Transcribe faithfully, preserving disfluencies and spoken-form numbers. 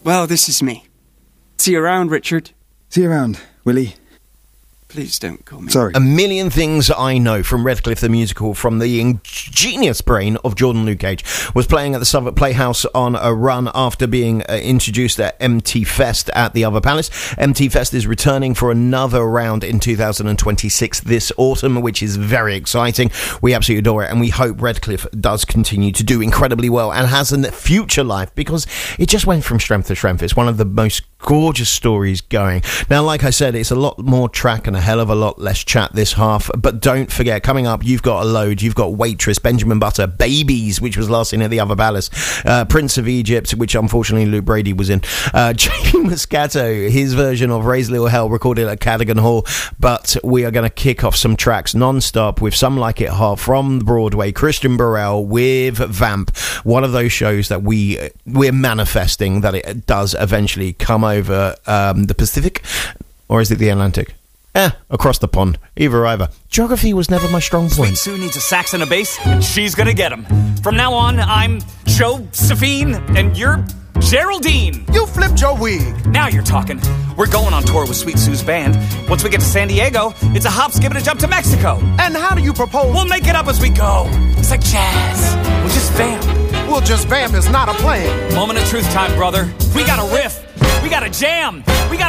Well, this is me. See you around, Richard. See you around, Willie. Please don't call me. Sorry. A Million Things I Know from Redcliffe the Musical, from the ingenious brain of Jordan Lucas, was playing at the Southwark Playhouse on a run after being uh, introduced at M T Fest at the Other Palace. M T Fest is returning for another round in two thousand twenty-six this autumn, which is very exciting. We absolutely adore it, and we hope Redcliffe does continue to do incredibly well and has a future life, because it just went from strength to strength. It's one of the most gorgeous stories going. Now, like I said, it's a lot more track and a hell of a lot less chat this half, but don't forget, coming up, you've got a load. You've got Waitress, Benjamin Butter, Babies, which was last seen at the Other Palace, uh, Prince of Egypt, which unfortunately Luke Brady was in, uh, Jamie Moscato, his version of Raise Little Hell, recorded at Cadogan Hall. But we are going to kick off some tracks non-stop with Some Like It Hard from Broadway, Christian Burrell with Vamp, one of those shows that we we're manifesting that it does eventually come over um, the Pacific, or is it the Atlantic? Eh, across the pond. Either either. Geography was never my strong point. Sweet Sue needs a sax and a bass, and she's gonna get them. From now on, I'm Josephine, and you're Geraldine. You flipped your wig. Now you're talking. We're going on tour with Sweet Sue's band. Once we get to San Diego, it's a hop, skip, and a jump to Mexico. And how do you propose? We'll make it up as we go. It's like jazz. We'll just vamp. We'll just vamp is not a plan. Moment of truth time, brother. We got a riff. We got a jam. We got